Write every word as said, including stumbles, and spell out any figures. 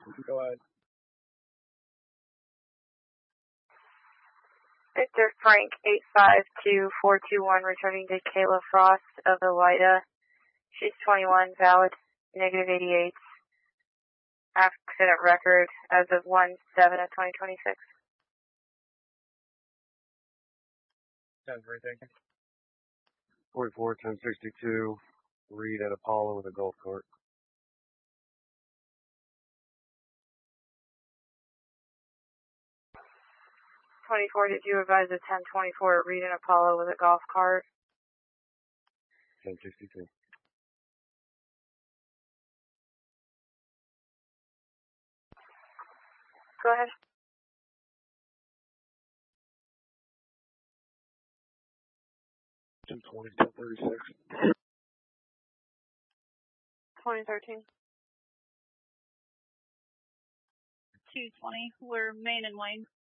Go ahead. Victor Frank eight five two four two one returning to Kayla Frost of Elida. She's twenty-one, valid, negative eighty-eight. Accident record as of one seven of twenty twenty-six. ten for anything. forty-four, ten sixty-two, Reed at Apollo with a golf cart. twenty-four, did you advise a ten twenty-four at Reed and Apollo with a golf cart? ten sixty-two. Go ahead. ten twenty, ten thirty-six. twenty thirteen. two twenty, we're main and lane.